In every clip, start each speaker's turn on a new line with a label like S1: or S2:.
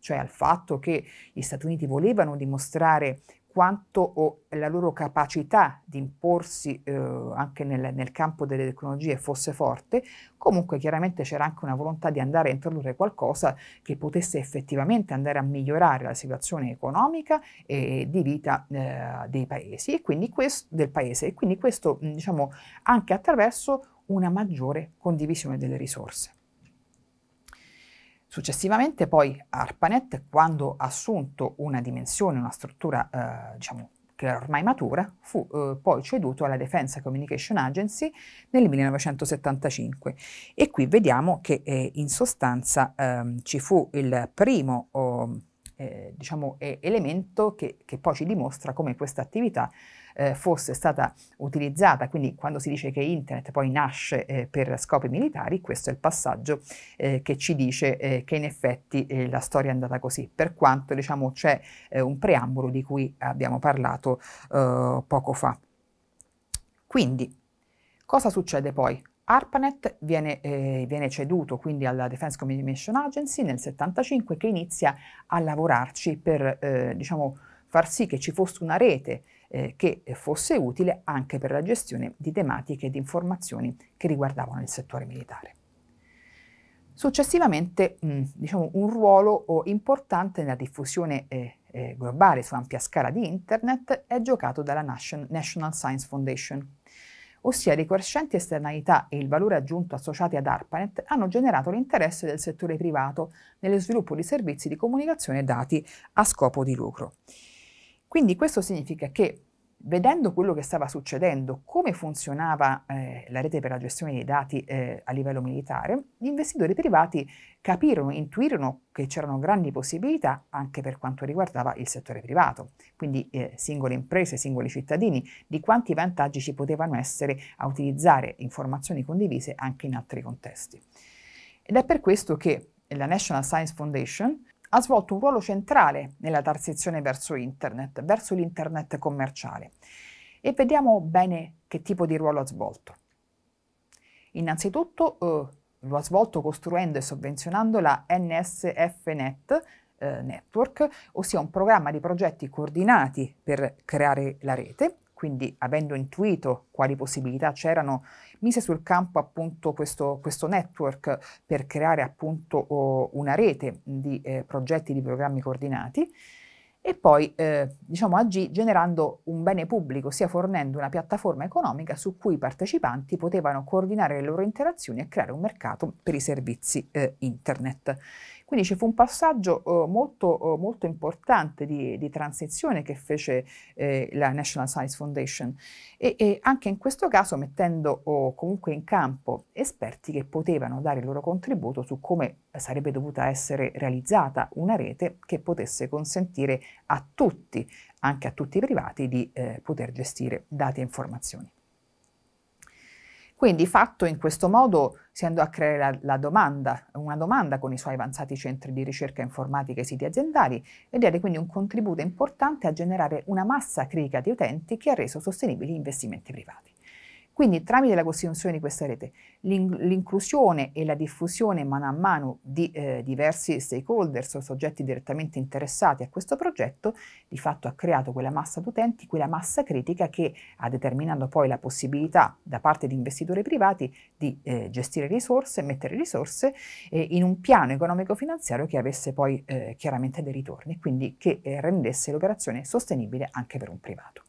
S1: cioè al fatto che gli Stati Uniti volevano dimostrare quanto la loro capacità di imporsi anche nel campo delle tecnologie fosse forte. Comunque chiaramente c'era anche una volontà di andare a introdurre qualcosa che potesse effettivamente andare a migliorare la situazione economica e di vita dei paesi e quindi del paese, e quindi questo diciamo anche attraverso una maggiore condivisione delle risorse. Successivamente poi ARPANET, quando ha assunto una dimensione, una struttura diciamo che era ormai matura, fu poi ceduto alla Defense Communication Agency nel 1975 e qui vediamo che in sostanza ci fu il primo diciamo, elemento che poi ci dimostra come questa attività fosse stata utilizzata, quindi quando si dice che Internet poi nasce per scopi militari, questo è il passaggio che ci dice che in effetti la storia è andata così, per quanto diciamo c'è un preambolo di cui abbiamo parlato poco fa. Quindi, cosa succede poi? ARPANET viene ceduto quindi alla Defense Communication Agency nel 1975 che inizia a lavorarci per diciamo, far sì che ci fosse una rete che fosse utile anche per la gestione di tematiche e di informazioni che riguardavano il settore militare. Successivamente diciamo, un ruolo importante nella diffusione globale su ampia scala di Internet è giocato dalla National Science Foundation, ossia le crescenti esternalità e il valore aggiunto associati ad ARPANET hanno generato l'interesse del settore privato nello sviluppo di servizi di comunicazione dati a scopo di lucro. Quindi questo significa che vedendo quello che stava succedendo, come funzionava la rete per la gestione dei dati a livello militare, gli investitori privati capirono, intuirono che c'erano grandi possibilità anche per quanto riguardava il settore privato, quindi singole imprese, singoli cittadini, di quanti vantaggi ci potevano essere a utilizzare informazioni condivise anche in altri contesti. Ed è per questo che la National Science Foundation ha svolto un ruolo centrale nella transizione verso Internet, verso l'Internet commerciale. E vediamo bene che tipo di ruolo ha svolto. Innanzitutto lo ha svolto costruendo e sovvenzionando la NSFNet Network, ossia un programma di progetti coordinati per creare la rete. Quindi, avendo intuito quali possibilità c'erano, mise sul campo appunto questo network per creare appunto una rete di progetti di programmi coordinati e poi diciamo agì generando un bene pubblico, ossia fornendo una piattaforma economica su cui i partecipanti potevano coordinare le loro interazioni e creare un mercato per i servizi internet. Quindi ci fu un passaggio molto importante di transizione che fece la National Science Foundation e anche in questo caso mettendo comunque in campo esperti che potevano dare il loro contributo su come sarebbe dovuta essere realizzata una rete che potesse consentire a tutti, anche a tutti i privati, di poter gestire dati e informazioni. Quindi fatto in questo modo si andò a creare una domanda con i suoi avanzati centri di ricerca informatica e siti aziendali e diede quindi un contributo importante a generare una massa critica di utenti che ha reso sostenibili gli investimenti privati. Quindi tramite la costituzione di questa rete, l'inclusione e la diffusione mano a mano di diversi stakeholders o soggetti direttamente interessati a questo progetto, di fatto ha creato quella massa d'utenti, quella massa critica che ha determinato poi la possibilità da parte di investitori privati di gestire risorse, mettere risorse in un piano economico-finanziario che avesse poi chiaramente dei ritorni, quindi che rendesse l'operazione sostenibile anche per un privato.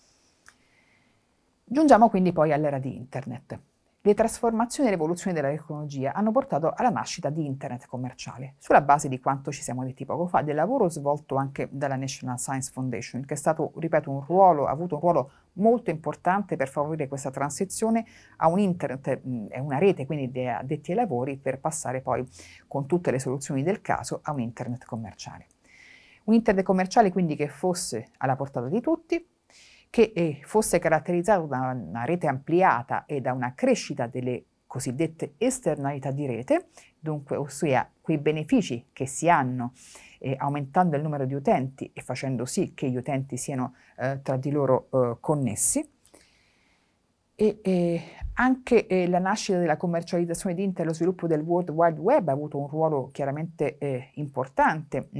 S1: Giungiamo quindi poi all'era di Internet. Le trasformazioni e l'evoluzione della tecnologia hanno portato alla nascita di Internet commerciale, sulla base di quanto ci siamo detti poco fa, del lavoro svolto anche dalla National Science Foundation, che è stato, ripeto, ha avuto un ruolo molto importante per favorire questa transizione a un Internet e una rete, quindi di addetti ai lavori, per passare poi con tutte le soluzioni del caso a un Internet commerciale. Un Internet commerciale quindi che fosse alla portata di tutti, che fosse caratterizzato da una rete ampliata e da una crescita delle cosiddette esternalità di rete, dunque ossia quei benefici che si hanno aumentando il numero di utenti e facendo sì che gli utenti siano tra di loro connessi. E anche la nascita della commercializzazione di Internet e lo sviluppo del World Wide Web ha avuto un ruolo chiaramente importante